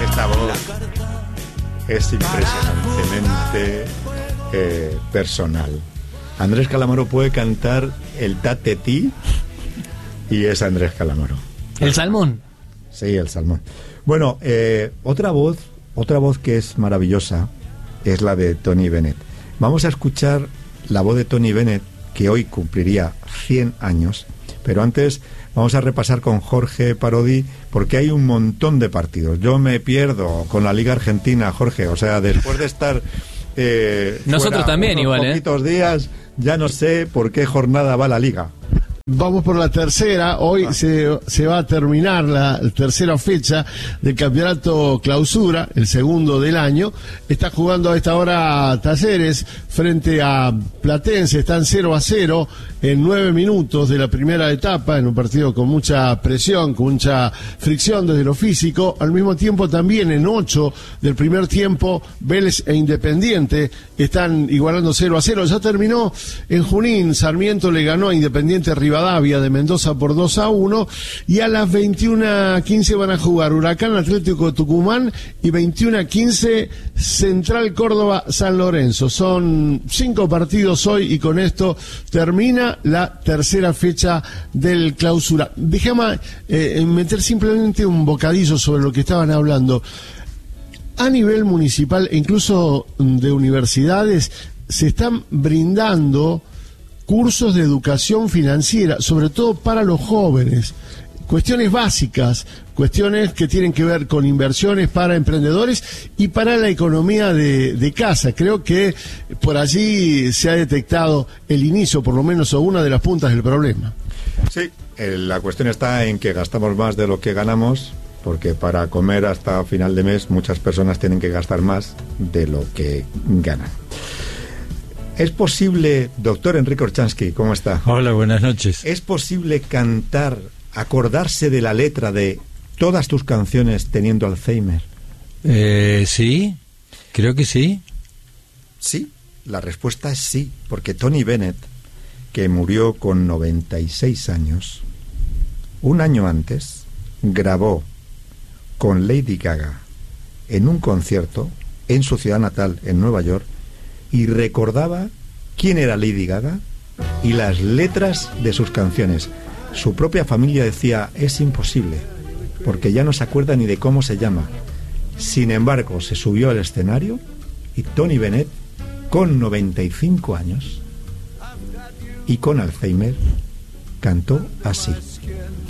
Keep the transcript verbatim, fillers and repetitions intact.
esta voz es impresionantemente eh, personal. Andrés Calamaro puede cantar el Tatetí y es Andrés Calamaro. ¿El salmón? Sí, el salmón. Bueno, eh, otra voz, otra voz que es maravillosa es la de Tony Bennett. Vamos a escuchar la voz de Tony Bennett, que hoy cumpliría cien años, pero antes vamos a repasar con Jorge Parodi, porque hay un montón de partidos. Yo me pierdo con la Liga Argentina, Jorge, o sea, después de estar eh, nosotros también unos igual, poquitos ¿eh? días, ya no sé por qué jornada va la Liga. Vamos por la tercera. Hoy ah. se, se va a terminar la tercera fecha del campeonato clausura, el segundo del año. Está jugando a esta hora Talleres frente a Platense. Están cero a cero en nueve minutos de la primera etapa, en un partido con mucha presión, con mucha fricción desde lo físico. Al mismo tiempo también en ocho del primer tiempo, Vélez e Independiente están igualando cero a cero. Ya terminó en Junín. Sarmiento le ganó a Independiente Rivadavia de Mendoza por dos a uno, y a las veintiuna a quince van a jugar Huracán Atlético Tucumán y veintiuna a quince Central Córdoba San Lorenzo. Son cinco partidos hoy y con esto termina la tercera fecha del clausura. Déjame eh, meter simplemente un bocadillo sobre lo que estaban hablando. A nivel municipal e incluso de universidades se están brindando cursos de educación financiera, sobre todo para los jóvenes, cuestiones básicas, cuestiones que tienen que ver con inversiones para emprendedores y para la economía de, de casa. Creo que por allí se ha detectado el inicio, por lo menos, o una de las puntas del problema. Sí, eh, la cuestión está en que gastamos más de lo que ganamos, porque para comer hasta final de mes muchas personas tienen que gastar más de lo que ganan. ¿Es posible, doctor Enrique Orchansky, cómo está? Hola, buenas noches. ¿Es posible cantar, acordarse de la letra de todas tus canciones teniendo Alzheimer? Eh, sí, creo que sí. Sí, la respuesta es sí, porque Tony Bennett, que murió con noventa y seis años, un año antes, grabó con Lady Gaga en un concierto en su ciudad natal, en Nueva York, y recordaba quién era Lady Gaga y las letras de sus canciones. Su propia familia decía, es imposible, porque ya no se acuerda ni de cómo se llama. Sin embargo, se subió al escenario y Tony Bennett, con noventa y cinco años y con Alzheimer, cantó así.